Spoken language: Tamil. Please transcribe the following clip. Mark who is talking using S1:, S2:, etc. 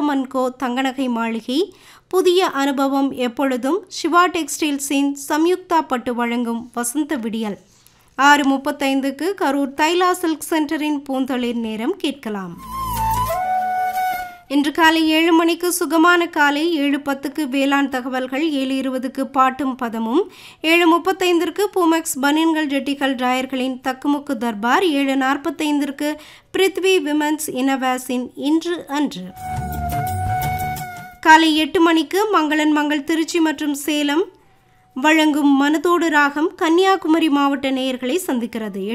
S1: ராமன்கோ தங்கநகை மாளிகை, புதிய அனுபவம் எப்பொழுதும், சிவா டெக்ஸ்டைல்ஸின் சம்யுக்தா பட்டு வழங்கும் வசந்த விடியல். 6:35க்கு கரூர் தைலா சில்க் சென்டரின் பூந்தளிர் நேரம் கேட்கலாம். இன்று காலை 7 மணிக்கு சுகமான காலை, 7:10க்கு வேளாண் தகவல்கள், 7:20க்கு பாட்டும் பதமும், 7:35க்கு பூமெக்ஸ் பனியன்கள் ஜெட்டிகள் டிராயர்களின் தக்குமுக்கு தர்பார், 7:45க்கு பிருத்வி விமென்ஸ் இன்னவேஸின் இன்று அன்று. காலை 8 மணிக்கு மங்களன் மங்கள் திருச்சி மற்றும் சேலம் வழங்கும் மனதோடு ராகம் கன்னியாகுமரி மாவட்ட நேயர்களை சந்திக்கிறது.